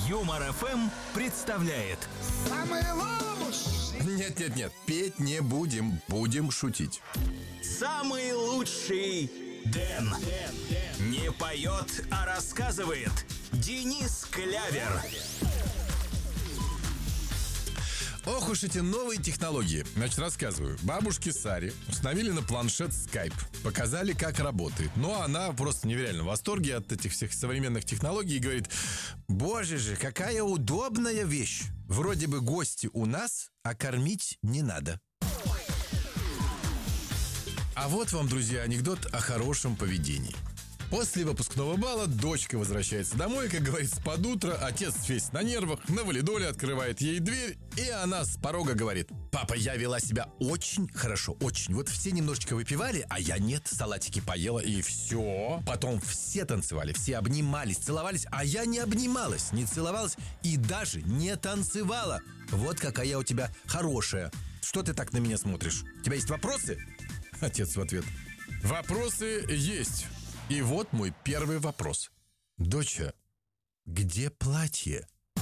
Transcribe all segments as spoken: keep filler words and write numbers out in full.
Юмор эф эм представляет. Самый лучший. Нет-нет-нет, петь не будем, будем шутить. Самый лучший Дэн. Не поет, а рассказывает. Денис Клявер. Ох уж эти новые технологии. Значит, рассказываю. Бабушке Саре установили на планшет Skype. Показали, как работает. Но она просто невероятно в восторге от этих всех современных технологий и говорит: боже же, какая удобная вещь. Вроде бы гости у нас, а кормить не надо. А вот вам, друзья, анекдот о хорошем поведении. После выпускного бала дочка возвращается домой, как говорится, под утро. Отец весь на нервах, на валидоле, открывает ей дверь, и она с порога говорит: папа, я вела себя очень хорошо, очень. Вот все немножечко выпивали, а я нет, салатики поела, и все. Потом все танцевали, все обнимались, целовались, а я не обнималась, не целовалась и даже не танцевала. Вот какая у тебя хорошая. Что ты так на меня смотришь? У тебя есть вопросы? Отец в ответ: вопросы есть. И вот мой первый вопрос. Доча, где платье?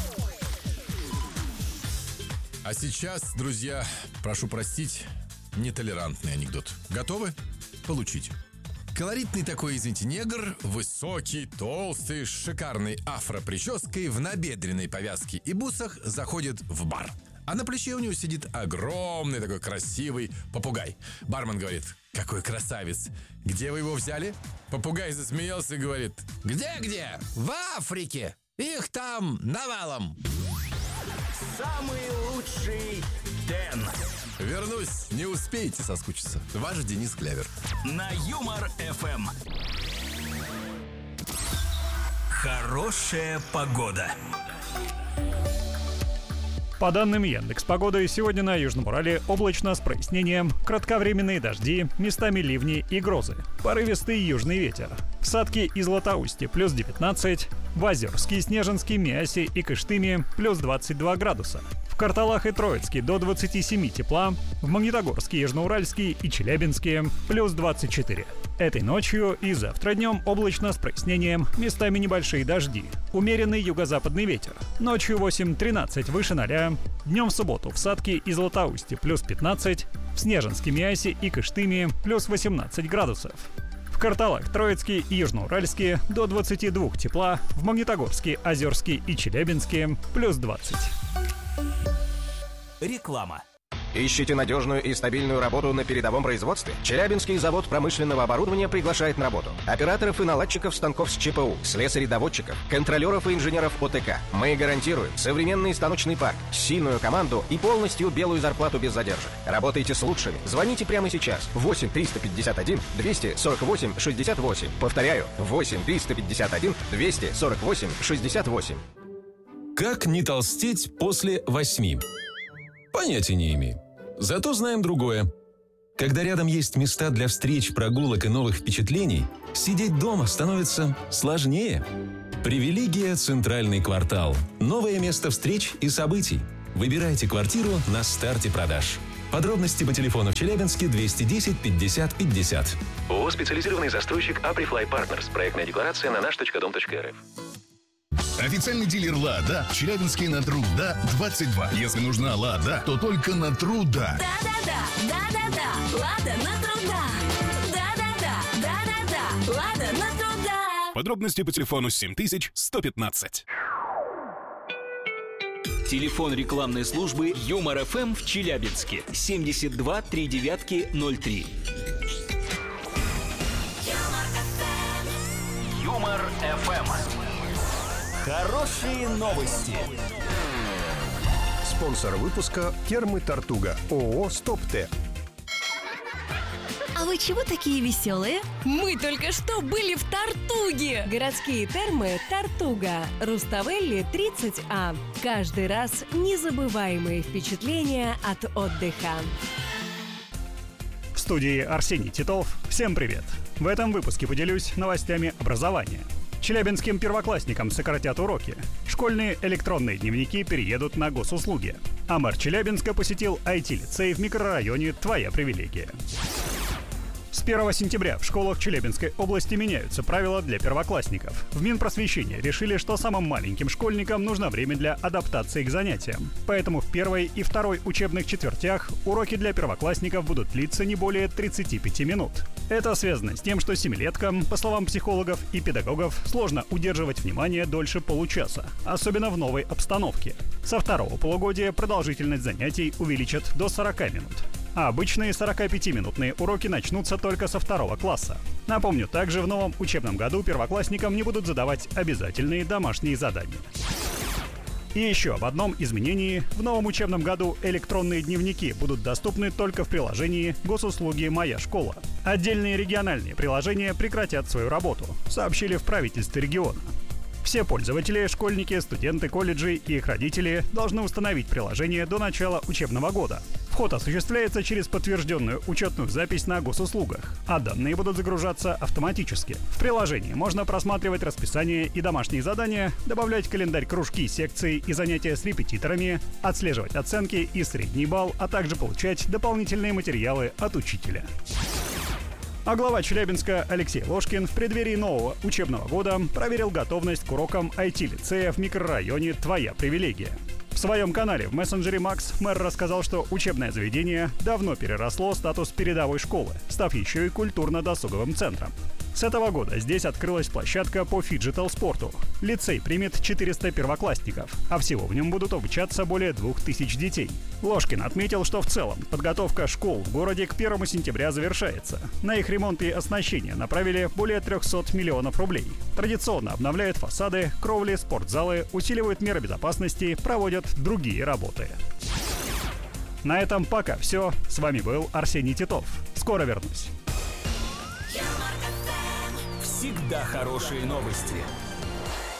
А сейчас, друзья, прошу простить, нетолерантный анекдот. Готовы? Получите. Колоритный такой, извините, негр, высокий, толстый, с шикарной афро-прической, в набедренной повязке и бусах заходит в бар. А на плече у него сидит огромный такой красивый попугай. Бармен говорит: какой красавец! Где вы его взяли? Попугай засмеялся и говорит: где-где? В Африке! Их там навалом! Самый лучший Дэн. Вернусь, не успеете соскучиться. Ваш Денис Клявер. На Юмор эф эм. Хорошая погода. По данным Яндекс.Погоды, сегодня на Южном Урале облачно с прояснением, кратковременные дожди, местами ливни и грозы, порывистый южный ветер. В Сатке и Златоусте плюс девятнадцать, в Озерске, Снежинске, Миасе и Кыштыме плюс двадцать два градуса. В Карталах и Троицке до двадцати семи тепла, в Магнитогорске, Южноуральске и Челябинске плюс двадцать четыре. Этой ночью и завтра днем облачно с прояснением, местами небольшие дожди, умеренный юго-западный ветер. Ночью восемь-тринадцать выше ноля, днем в субботу в Сатке и Златоусте плюс пятнадцать, в Снежинске, Миасе и Кыштыме плюс восемнадцать градусов. В Карталах, Троицке и Южноуральске до двадцати двух тепла, в Магнитогорске, Озерске и Челябинске плюс двадцать. Реклама. Ищите надежную и стабильную работу на передовом производстве? Челябинский завод промышленного оборудования приглашает на работу операторов и наладчиков станков с ЧПУ, слесарей-доводчиков, контролеров и инженеров ОТК. Мы гарантируем современный станочный парк, сильную команду и полностью белую зарплату без задержек. Работайте с лучшими. Звоните прямо сейчас. восемь триста пятьдесят один двести сорок восемь шестьдесят восемь. Повторяю, восемь триста пятьдесят один двести сорок восемь шестьдесят восемь. Как не толстеть после восьми? Понятия не имею. Зато знаем другое. Когда рядом есть места для встреч, прогулок и новых впечатлений, сидеть дома становится сложнее. Привилегия «Центральный квартал». Новое место встреч и событий. Выбирайте квартиру на старте продаж. Подробности по телефону в Челябинске двести десять пятьдесят пятьдесят. ООО «Специализированный застройщик Априфлай Партнерс». Проектная декларация на наш точка дом точка эр эф. Официальный дилер «Лада» в Челябинске на Труда двадцать два. Если нужна «Лада», то только на Труда. Да-да-да, да-да-да, «Лада» на Труда. Да-да-да, да-да-да, «Лада» на Труда. Подробности по телефону семь тысяч сто пятнадцать. Телефон рекламной службы Юмор эф эм в Челябинске. семьдесят два три девятки ноль три. Юмор эф эм. Хорошие новости. Спонсор выпуска «Термы Тартуга», ООО «Стоп-Т». А вы чего такие веселые? Мы только что были в Тартуге. Городские термы Тартуга. Руставелли тридцать А. Каждый раз незабываемые впечатления от отдыха. В студии Арсений Титов. Всем привет! В этом выпуске поделюсь новостями образования. Челябинским первоклассникам сократят уроки. Школьные электронные дневники переедут на госуслуги. А мэр Челябинска посетил ай ти-лицей в микрорайоне «Твоя привилегия». С первого сентября в школах Челябинской области меняются правила для первоклассников. В Минпросвещении решили, что самым маленьким школьникам нужно время для адаптации к занятиям. Поэтому в первой и второй учебных четвертях уроки для первоклассников будут длиться не более тридцати пяти минут. Это связано с тем, что семилеткам, по словам психологов и педагогов, сложно удерживать внимание дольше получаса, особенно в новой обстановке. Со второго полугодия продолжительность занятий увеличат до сорока минут. А обычные сорокапятиминутные уроки начнутся только со второго класса. Напомню, также в новом учебном году первоклассникам не будут задавать обязательные домашние задания. И еще об одном изменении. В новом учебном году электронные дневники будут доступны только в приложении госуслуги «Моя школа». Отдельные региональные приложения прекратят свою работу, сообщили в правительстве региона. Все пользователи, школьники, студенты колледжей и их родители должны установить приложение до начала учебного года. Вход осуществляется через подтвержденную учетную запись на госуслугах, а данные будут загружаться автоматически. В приложении можно просматривать расписание и домашние задания, добавлять в календарь кружки, секции и занятия с репетиторами, отслеживать оценки и средний балл, а также получать дополнительные материалы от учителя. А глава Челябинска Алексей Ложкин в преддверии нового учебного года проверил готовность к урокам ай ти-лицея в микрорайоне «Твоя привилегия». В своем канале в мессенджере Макс мэр рассказал, что учебное заведение давно переросло статус передовой школы, став еще и культурно-досуговым центром. С этого года здесь открылась площадка по фиджитал-спорту. Лицей примет четыреста первоклассников, а всего в нем будут обучаться более двух тысяч детей. Ложкин отметил, что в целом подготовка школ в городе к первому сентября завершается. На их ремонт и оснащение направили более трехсот миллионов рублей. Традиционно обновляют фасады, кровли, спортзалы, усиливают меры безопасности, проводят другие работы. На этом пока все. С вами был Арсений Титов. Скоро вернусь. Всегда хорошие новости.